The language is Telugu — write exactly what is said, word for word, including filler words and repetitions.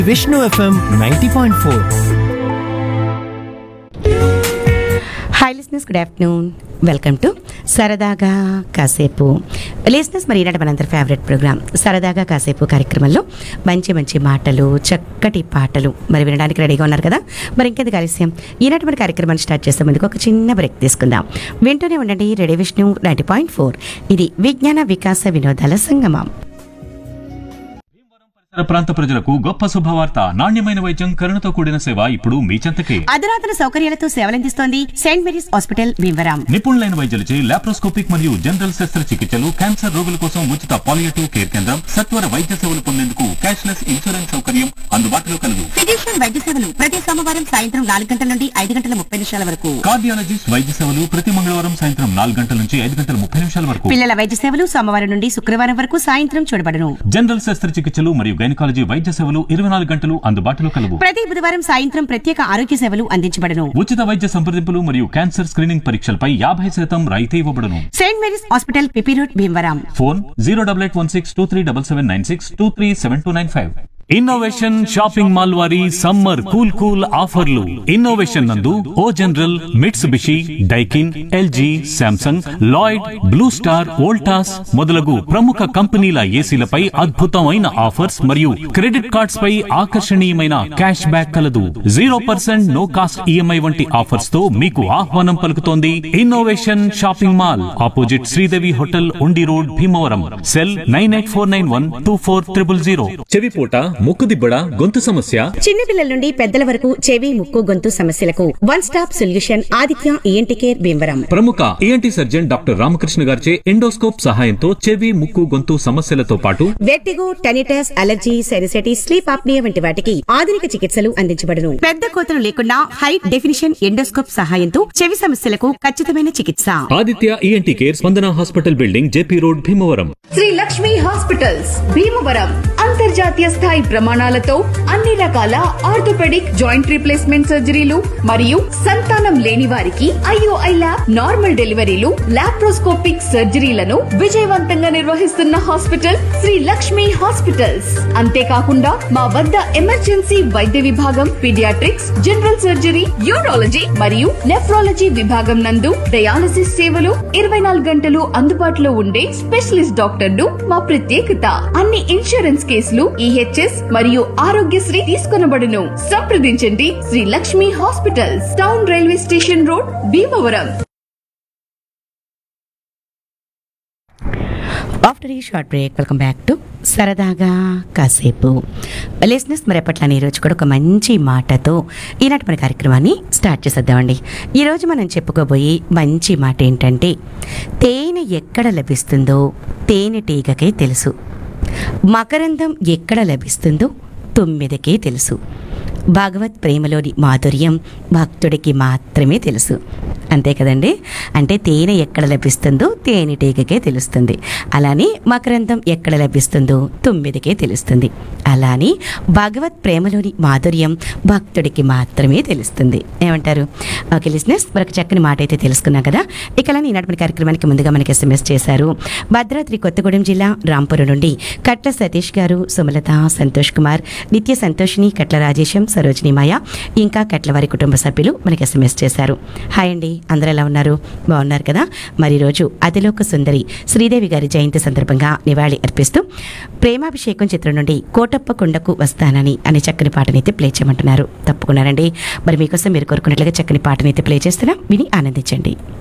Vishnu FM ninety point four. Hi listeners, good afternoon. Welcome to సరదాగా కాసేపు. లిస్నర్స్, మరి ఈనాటి మనందరి ఫేవరెట్ ప్రోగ్రామ్ సరదాగా కాసేపు కార్యక్రమంలో మంచి మంచి మాటలు, చక్కటి పాటలు మరి వినడానికి రెడీగా ఉన్నారు కదా. మరి ఇంకేది ఆలస్యం, ఈనాటి మన కార్యక్రమాన్ని స్టార్ట్ చేసే ముందుకు ఒక చిన్న బ్రేక్ తీసుకుందాం. వింటూనే ఉండండి radio Vishnu ninety point four. ఇది విజ్ఞాన వికాస వినోదాల సంగమం. ప్రాంత ప్రజలకు గొప్ప శుభవార్త. నాణ్యమైన వైద్యం, కరుణతో కూడిన సేవ ఇప్పుడు మీ చెంతకే. అధునాతన సౌకర్యాలతో సేవలందిస్తోంది సెయింట్ మేరీస్ హాస్పిటల్ భీమవరం. నిపుణులైన వైద్యులచే లాప్రోస్కోపిక్ మరియు జనరల్ శస్త్రచికిత్సలు, క్యాన్సర్ రోగుల కోసం ఉచిత పాలియేటివ్ కేర్ కేంద్రం, సత్వర వైద్య సేవలు పొందేందుకు క్యాష్లెస్ ఇన్సూరెన్స్ సౌకర్యం అందుబాటులో కలదు. ఫిజిషియన్ వైద్య సేవలు ప్రతి సోమవారం సాయంత్రం నాలుగు గంటల నుండి ఐదు గంటల ముప్పై నిమిషాల వరకు. కార్డియాలజిస్ట్ వైద్య సేవలు ప్రతి మంగళవారం సాయంత్రం నాలుగు గంటల నుంచి ఐదు గంటల ముప్పై నిమిషాల వరకు. పిల్లల వైద్య సేవలు సోమవారం నుండి శుక్రవారం వరకు సాయంత్రం చూడబడను. జనరల్ శస్త్రచికిత్సలు మరియు గైనకాలజీ వైద్య సేవలు ఇరవై నాలుగు గంటలు అందుబాటులో కలవు. ప్రతి బుధవారం సాయంత్రం ప్రత్యేక ఆరోగ్య సేవలు అందించబడను. ఉచిత వైద్య సంప్రదింపులు మరియు క్యాన్సర్ స్క్రీనింగ్ పరీక్షలపై యాభై శాతం రాయితీ ఇవ్వబడును. Saint Mary's hospital, PP road, Bhimavaram. Phone zero double eight one six two three double seven nine six two three seven two nine five. Innovation shopping mall వారి సమ్మర్ కూల్ కూల్ ఆఫర్లు. ఇన్నోవేషన్ నందు ఓ general, Mitsubishi, Daikin, LG, Samsung, Lloyd, blue star, Voltas మొదలగు ప్రముఖ కంపెనీల ఏసీలపై అద్భుతమైన ఆఫర్స్ మరియు క్రెడిట్ కార్డ్స్ పై ఆకర్షణీయమైన క్యాష్ బ్యాక్ కలదు. Zero percent no cost EMI వంటి ఆఫర్స్ తో మీకు ఆహ్వానం పలుకుతోంది innovation shopping mall, opposite Sridevi hotel, ఉండి road, Bhimavaram. Cell nine eight four nine one two four triple zero. చెవిపోట, ముక్కుదిబ్బడ, గొంతు సమస్య, చిన్నపిల్లల నుండి పెద్దల వరకు చెవి, ముక్కు, గొంతు సమస్యలకు one stop solution Aditya ENT care Bhimavaram. ప్రముఖ ఈఎన్టీ సర్జన్ డాక్టర్ రామకృష్ణ గారిచే ఎండోస్కోప్ సహాయంతో చెవి, ముక్కు, గొంతు సమస్యలతో పాటు vertigo, tinnitus, allergy, sinusitis, sleep apnoea వంటి వాటికి ఆధునిక చికిత్సలు అందించబడును. పెద్ద కోతలు లేకుండా హై డెఫినిషన్ ఎండోస్కోప్ సహాయంతో చెవి సమస్యలకు ఖచ్చితమైన చికిత్స. ఆదిత్య ఈఎన్టీ కేర్, స్పందన hospital building, JP road, Bhimavaram. Shri Lakshmi hospitals Bhimavaram అంతర్జాతీయ స్థాయి ప్రమాణాలతో అన్ని రకాల ఆర్థోపెడిక్, జాయింట్ రీప్లేస్మెంట్ సర్జరీలు మరియు సంతానం లేని వారికి ఐఓఐ ల్యాబ్, నార్మల్ డెలివరీలు, లాప్రోస్కోపిక్ సర్జరీలను విజయవంతంగా నిర్వహిస్తున్న హాస్పిటల్ శ్రీ లక్ష్మి హాస్పిటల్స్. అంతేకాకుండా మా వద్ద ఎమర్జెన్సీ వైద్య విభాగం, పీడియాట్రిక్స్, జనరల్ సర్జరీ, యూరాలజీ మరియు నెఫ్రాలజీ విభాగం నందు డయాలసిస్ సేవలు ఇరవై నాలుగు గంటలు అందుబాటులో ఉండే స్పెషలిస్ట్ డాక్టర్లు మా ప్రత్యేకత. అన్ని ఇన్సూరెన్స్ కేసులు, ఈహెచ్ఎస్ మరియు ఆరోగ్యశ్రీ తీసుకొనబడును. సంప్రదించండి Shri Lakshmi hospitals, town railway station road, Bhimavaram. After ఈ short break, welcome back to సరదాగా కాసేపు. లిసనర్స్, మరి ఎప్పట్లానే ఈరోజు కూడా ఒక మంచి మాటతో ఈనాటి మన కార్యక్రమాన్ని స్టార్ట్ చేసేద్దామండి. ఈరోజు మనం చెప్పుకోబోయే మంచి మాట ఏంటంటే, తేనె ఎక్కడ లభిస్తుందో తేనెటీగకే తెలుసు, మకరందం ఎక్కడ లభిస్తుందో తుమ్మెదకే తెలుసు, భగవత్ ప్రేమలోని మాధుర్యం భక్తుడికి మాత్రమే తెలుసు. అంతే కదండి. అంటే తేనె ఎక్కడ లభిస్తుందో తేనెటీగకే తెలుస్తుంది, అలానే మకరందం ఎక్కడ లభిస్తుందో తుమ్మిదికే తెలుస్తుంది, అలానే భగవత్ ప్రేమలోని మాధుర్యం భక్తుడికి మాత్రమే తెలుస్తుంది. ఏమంటారు? ఓకే లిసనర్స్, మరొక చక్కని మాట అయితే తెలుసుకున్నాం కదా. ఇక అలానే ఈనాటి కార్యక్రమానికి ముందుగా మనకి ఎస్ఎంఎస్ చేశారు భద్రాద్రి కొత్తగూడెం జిల్లా రాంపురం నుండి కట్ల సతీష్ గారు, సుమలత, సంతోష్ కుమార్, నిత్య సంతోషిని, కట్ల రాజేశం, సరోజిని మాయ, ఇంకా కట్ల వారి కుటుంబ సభ్యులు మనకి ఎస్ఎంఎస్ చేశారు. హాయ్ అండి, అందరూ ఎలా ఉన్నారు? బాగున్నారు కదా. మరి రోజు అతిలోక సుందరి శ్రీదేవి గారి జయంతి సందర్భంగా నివాళి అర్పిస్తూ ప్రేమాభిషేకం చిత్రం నుండి కోటప్ప కొండకు వస్తానని అనే చక్కని పాటనైతే ప్లే చేయమంటున్నారు. తప్పకుండానండి. మరి మీకోసం మీరు కోరుకున్నట్లుగా చక్కని పాటనైతే ప్లే చేస్తున్నాం, విని ఆనందించండి.